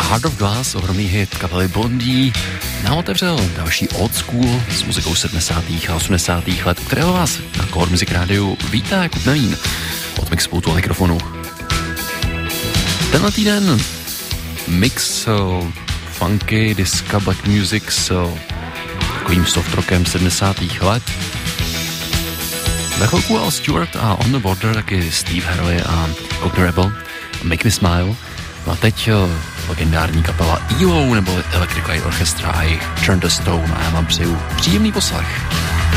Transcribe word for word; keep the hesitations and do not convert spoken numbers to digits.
Heart of Glass, ohromný hit kapely Blondie, nám otevřel další old school s muzikou sedmdesátých a osmdesátých let, kterého vás na Core Music Rádiu vítá Jakub Melín od Mixpultu a mikrofonu. Tenhle týden mix uh, funky, disca, black music s uh, takovým soft rockem sedmdesátých let. Za chvilku Al Stewart a On the Border, taky Steve Harvey a Cockney Rebel, Make Me Smile. No a teď uh, legendární kapela E O nebo Electric Light Orchestra a jejich Turn the Stone, a já vám přeju příjemný poslech.